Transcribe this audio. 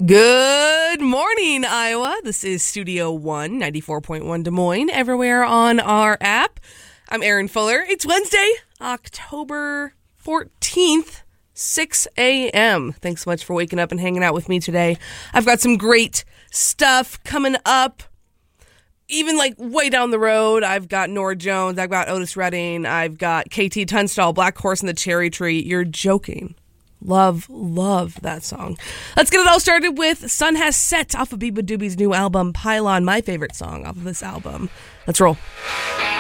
Good morning, Iowa. This is Studio One, 94.1 Des Moines, everywhere on our app. I'm Erin Fuller. It's Wednesday, October 14th, 6 a.m. Thanks so much for waking up and hanging out with me today. I've got some great stuff coming up. Even like way down the road, I've got Norah Jones, I've got Otis Redding, I've got KT Tunstall, Black Horse and the Cherry Tree. You're joking. Love that song. Let's get it all started with Sun Has Set off of Biba Doobie's new album, Pylon, my favorite song off of this album. Let's roll.